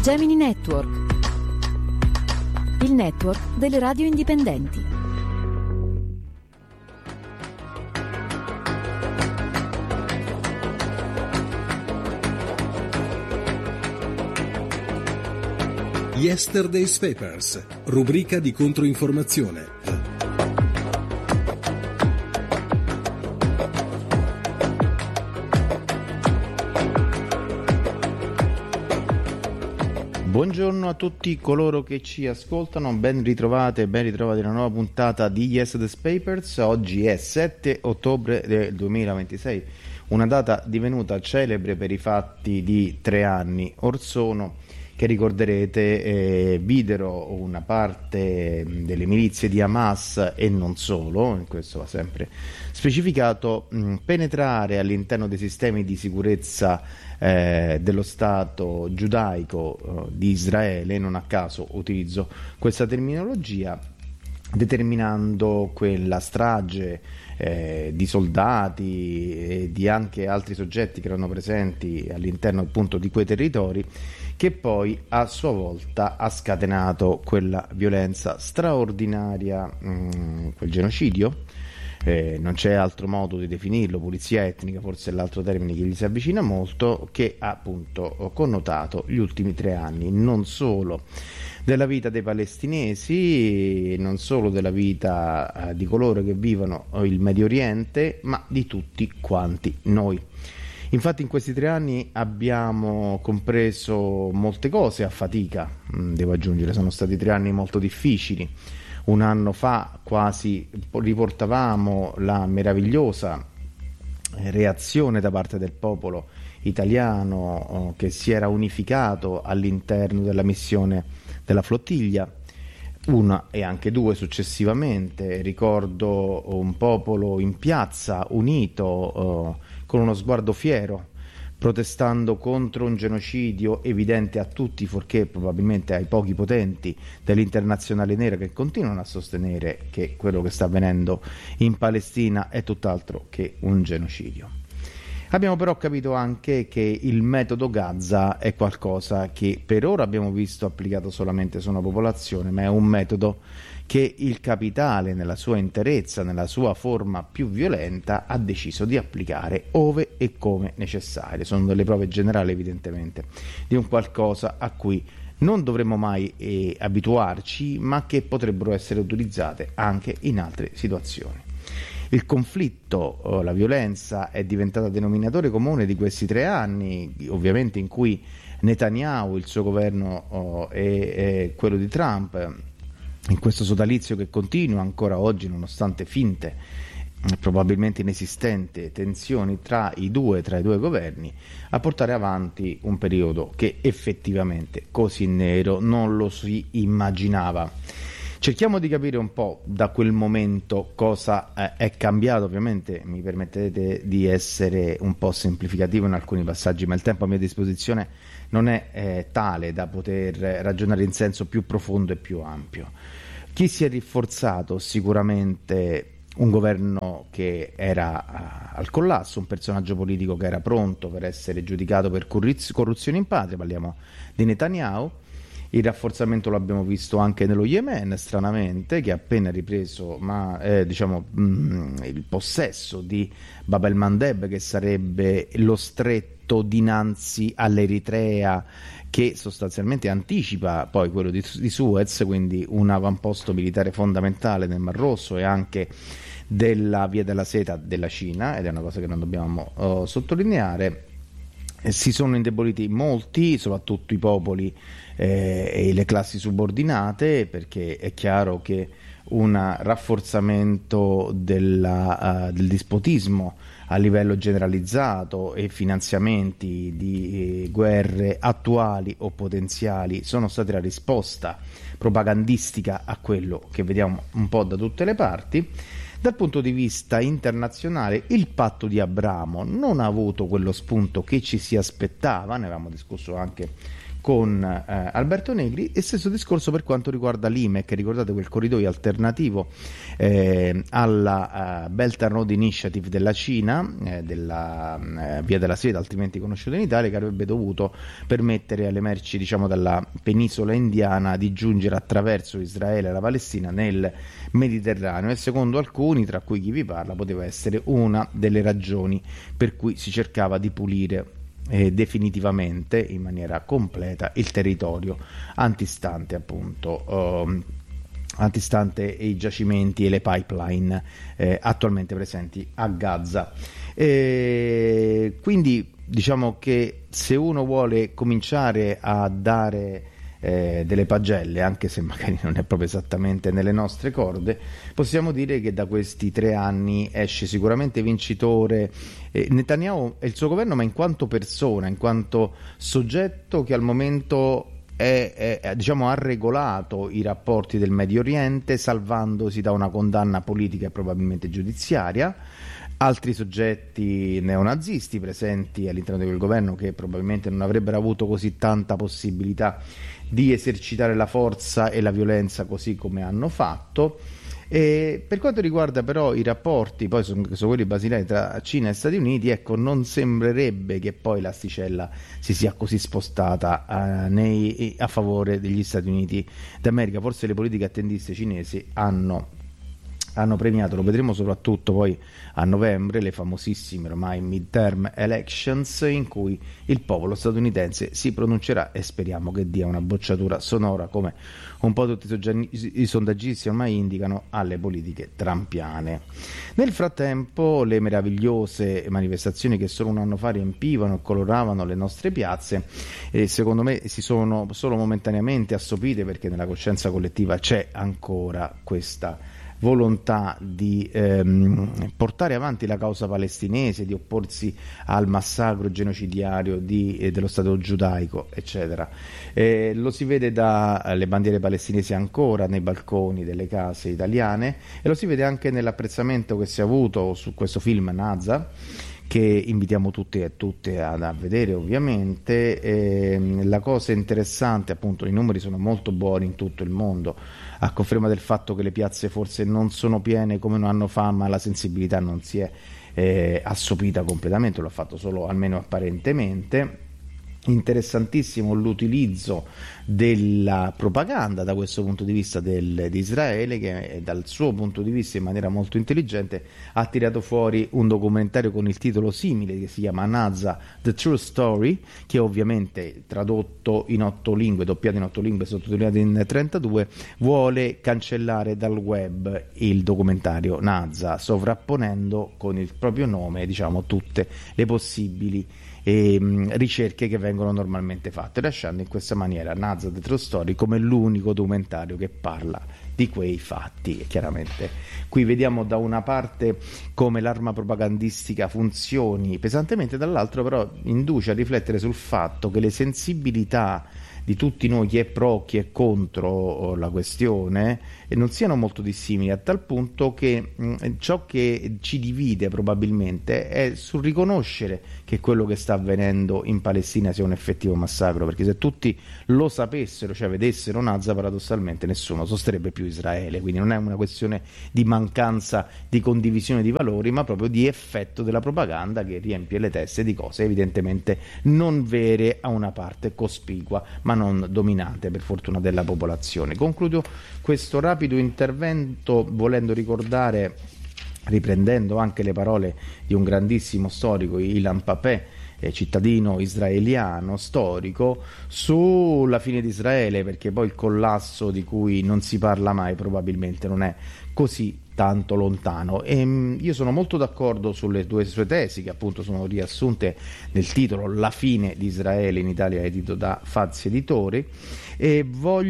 Gemini Network, il network delle radio indipendenti. Yesterday's Papers, rubrica di controinformazione. Buongiorno a tutti coloro che ci ascoltano, ben ritrovati alla nuova puntata di Yesterday's Papers. Oggi è 7 ottobre del 2026, una data divenuta celebre per i fatti di 3 anni or sono, che ricorderete videro una parte delle milizie di Hamas e non solo, questo va sempre specificato, penetrare all'interno dei sistemi di sicurezza dello Stato giudaico di Israele. Non a caso utilizzo questa terminologia, determinando quella strage di soldati e di anche altri soggetti che erano presenti all'interno appunto di quei territori, che poi a sua volta ha scatenato quella violenza straordinaria, quel genocidio, non c'è altro modo di definirlo, pulizia etnica forse è l'altro termine che gli si avvicina molto, che ha appunto connotato gli ultimi 3 anni, non solo della vita dei palestinesi, non solo della vita di coloro che vivono il Medio Oriente, ma di tutti quanti noi. Infatti in questi 3 anni abbiamo compreso molte cose a fatica, devo aggiungere, sono stati 3 anni molto difficili. Un anno fa quasi riportavamo la meravigliosa reazione da parte del popolo italiano che si era unificato all'interno della missione della flottiglia, 1 e anche 2 successivamente. Ricordo un popolo in piazza unito, con uno sguardo fiero, protestando contro un genocidio evidente a tutti, fuorché probabilmente ai pochi potenti dell'internazionale nera, che continuano a sostenere che quello che sta avvenendo in Palestina è tutt'altro che un genocidio. Abbiamo però capito anche che il metodo Gaza è qualcosa che per ora abbiamo visto applicato solamente su una popolazione, ma è un metodo che il capitale nella sua interezza, nella sua forma più violenta, ha deciso di applicare ove e come necessario. Sono delle prove generali evidentemente di un qualcosa a cui non dovremmo mai abituarci, ma che potrebbero essere utilizzate anche in altre situazioni. Il conflitto, la violenza è diventata denominatore comune di questi 3 anni, ovviamente in cui Netanyahu, il suo governo e quello di Trump, in questo sodalizio che continua ancora oggi nonostante finte, probabilmente inesistenti tensioni tra i due governi, a portare avanti un periodo che effettivamente così nero non lo si immaginava. Cerchiamo di capire un po' da quel momento cosa è cambiato. Ovviamente mi permettete di essere un po' semplificativo in alcuni passaggi, ma il tempo a mia disposizione non è tale da poter ragionare in senso più profondo e più ampio. Chi si è rinforzato? Sicuramente un governo che era al collasso, un personaggio politico che era pronto per essere giudicato per corruzione in patria, parliamo di Netanyahu. Il rafforzamento lo abbiamo visto anche nello Yemen, stranamente, che ha appena ripreso il possesso di Bab el-Mandeb, che sarebbe lo stretto dinanzi all'Eritrea, che sostanzialmente anticipa poi quello di Suez, quindi un avamposto militare fondamentale nel Mar Rosso e anche della Via della Seta della Cina, ed è una cosa che non dobbiamo sottolineare. Si sono indeboliti molti, soprattutto i popoli e le classi subordinate, perché è chiaro che un rafforzamento del dispotismo a livello generalizzato e finanziamenti di guerre attuali o potenziali sono stati la risposta propagandistica a quello che vediamo un po' da tutte le parti. Dal punto di vista internazionale, il patto di Abramo non ha avuto quello spunto che ci si aspettava, ne avevamo discusso anche con Alberto Negri, e stesso discorso per quanto riguarda l'IMEC. Ricordate quel corridoio alternativo alla Belt and Road Initiative della Cina, della Via della Seta, altrimenti conosciuta in Italia, che avrebbe dovuto permettere alle merci, diciamo, dalla penisola indiana di giungere attraverso Israele e la Palestina nel Mediterraneo, e secondo alcuni, tra cui chi vi parla, poteva essere una delle ragioni per cui si cercava di pulire definitivamente, in maniera completa, il territorio antistante i giacimenti e le pipeline attualmente presenti a Gaza. Quindi diciamo che se uno vuole cominciare a dare delle pagelle, anche se magari non è proprio esattamente nelle nostre corde, possiamo dire che da questi 3 anni esce sicuramente vincitore Netanyahu e il suo governo, ma in quanto persona, in quanto soggetto che al momento diciamo, ha regolato i rapporti del Medio Oriente, salvandosi da una condanna politica e probabilmente giudiziaria. Altri soggetti neonazisti presenti all'interno di quel governo, che probabilmente non avrebbero avuto così tanta possibilità di esercitare la forza e la violenza così come hanno fatto. E per quanto riguarda però i rapporti, poi sono quelli basilari tra Cina e Stati Uniti, ecco, non sembrerebbe che poi l'asticella si sia così spostata a favore degli Stati Uniti d'America. Forse le politiche attendiste cinesi hanno premiato, lo vedremo soprattutto poi a novembre, le famosissime ormai midterm elections, in cui il popolo statunitense si pronuncerà e speriamo che dia una bocciatura sonora, come un po' tutti i sondaggisti ormai indicano, alle politiche trumpiane. Nel frattempo le meravigliose manifestazioni che solo un anno fa riempivano e coloravano le nostre piazze, secondo me si sono solo momentaneamente assopite, perché nella coscienza collettiva c'è ancora questa volontà di portare avanti la causa palestinese, di opporsi al massacro genocidario dello Stato giudaico, eccetera. Lo si vede dalle bandiere palestinesi ancora nei balconi delle case italiane, e lo si vede anche nell'apprezzamento che si è avuto su questo film Naza, che invitiamo tutti e tutte a vedere ovviamente. La cosa interessante, appunto, i numeri sono molto buoni in tutto il mondo, a conferma del fatto che le piazze forse non sono piene come un anno fa, ma la sensibilità non si è assopita completamente, lo ha fatto solo, almeno apparentemente. Interessantissimo l'utilizzo della propaganda da questo punto di vista di Israele, che dal suo punto di vista in maniera molto intelligente ha tirato fuori un documentario con il titolo simile che si chiama Naza The True Story, che ovviamente tradotto in 8 lingue, doppiato in 8 lingue, sottotitolato in 32, vuole cancellare dal web il documentario Naza, sovrapponendo con il proprio nome, diciamo, tutte le possibili ricerche che vengono normalmente fatte, lasciando in questa maniera Naza The True Story come l'unico documentario che parla di quei fatti. E chiaramente qui vediamo da una parte come l'arma propagandistica funzioni pesantemente, dall'altro però induce a riflettere sul fatto che le sensibilità di tutti noi, chi è pro, chi è contro la questione, non siano molto dissimili, a tal punto che ciò che ci divide probabilmente è sul riconoscere che quello che sta avvenendo in Palestina sia un effettivo massacro, perché se tutti lo sapessero, cioè vedessero Naza, paradossalmente nessuno sosterrebbe più Israele. Quindi non è una questione di mancanza di condivisione di valori, ma proprio di effetto della propaganda che riempie le teste di cose evidentemente non vere a una parte cospicua, ma non dominante per fortuna della popolazione. Concludo questo rapido intervento volendo ricordare, riprendendo anche le parole di un grandissimo storico, Ilan Pappé, cittadino israeliano storico, sulla fine di Israele, perché poi il collasso di cui non si parla mai probabilmente non è così tanto lontano. E io sono molto d'accordo sulle sue tesi, che appunto sono riassunte nel titolo La fine di Israele, in Italia edito da Fazzi Editori, e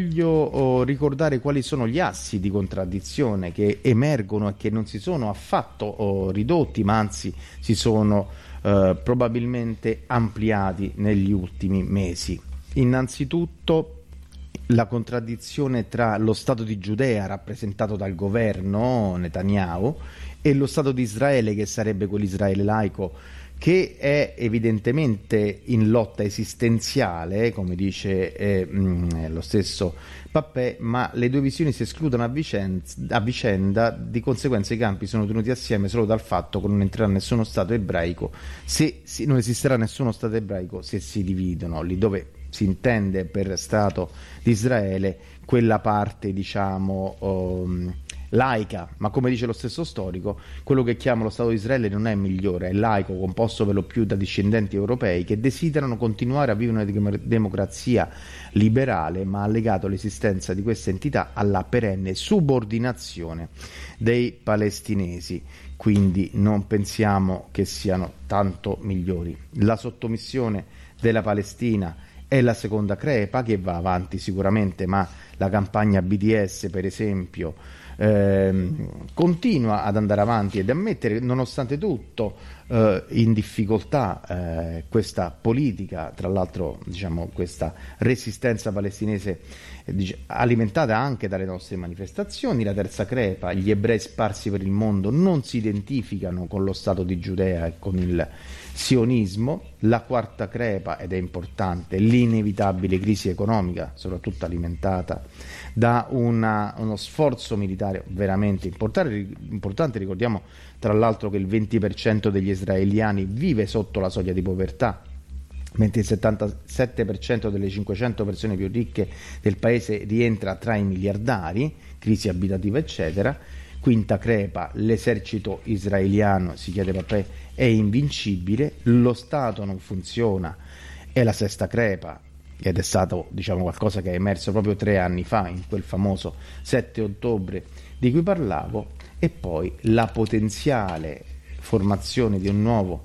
voglio ricordare quali sono gli assi di contraddizione che emergono e che non si sono affatto ridotti, ma anzi si sono probabilmente ampliati negli ultimi mesi. Innanzitutto la contraddizione tra lo Stato di Giudea, rappresentato dal governo Netanyahu, e lo Stato di Israele, che sarebbe quell'Israele laico che è evidentemente in lotta esistenziale, come dice lo stesso Pappé, ma le due visioni si escludono a vicenda, di conseguenza i campi sono tenuti assieme solo dal fatto che non entrerà nessuno Stato ebraico, non esisterà nessuno Stato ebraico se si dividono, lì dove si intende per Stato di Israele quella parte, diciamo, laica, ma come dice lo stesso storico, quello che chiama lo Stato di Israele non è migliore, è laico, composto per lo più da discendenti europei che desiderano continuare a vivere una democrazia liberale, ma ha legato l'esistenza di questa entità alla perenne subordinazione dei palestinesi. Quindi non pensiamo che siano tanto migliori. La sottomissione della Palestina è la seconda crepa che va avanti sicuramente, ma la campagna BDS, per esempio, continua ad andare avanti ed a mettere, nonostante tutto, in difficoltà questa politica, tra l'altro, diciamo, questa resistenza palestinese alimentata anche dalle nostre manifestazioni. La terza crepa: gli ebrei sparsi per il mondo non si identificano con lo Stato di Giudea e con il sionismo. La quarta crepa, ed è importante, l'inevitabile crisi economica, soprattutto alimentata da uno sforzo militare veramente importante. Ricordiamo tra l'altro che il 20% degli israeliani vive sotto la soglia di povertà, mentre il 77% delle 500 persone più ricche del paese rientra tra i miliardari, crisi abitativa eccetera. Quinta crepa: l'esercito israeliano, si chiede Pappé, è invincibile, lo Stato non funziona. È la sesta crepa, ed è stato, diciamo, qualcosa che è emerso proprio 3 anni fa, in quel famoso 7 ottobre di cui parlavo. E poi la potenziale formazione di un nuovo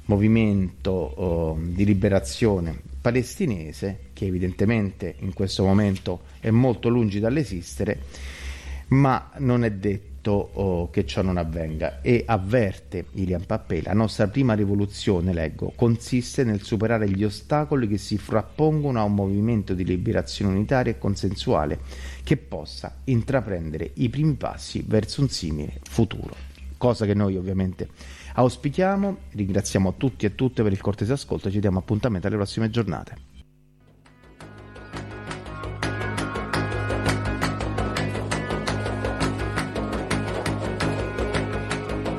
movimento di liberazione palestinese, che evidentemente in questo momento è molto lungi dall'esistere, ma non è detto che ciò non avvenga. E avverte Ilian Pappé: la nostra prima rivoluzione, leggo, consiste nel superare gli ostacoli che si frappongono a un movimento di liberazione unitaria e consensuale che possa intraprendere i primi passi verso un simile futuro, cosa che noi ovviamente auspichiamo. Ringraziamo a tutti e a tutte per il cortese ascolto e ci diamo appuntamento alle prossime giornate.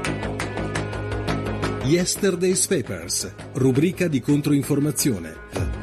Yesterday's Papers, rubrica di controinformazione.